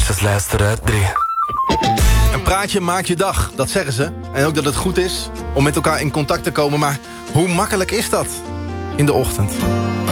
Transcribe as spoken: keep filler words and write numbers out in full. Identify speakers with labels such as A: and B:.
A: Bitches luisteren uit drie.
B: Een praatje maakt je dag, dat zeggen ze. En ook dat het goed is om met elkaar in contact te komen. Maar hoe makkelijk is dat in de ochtend?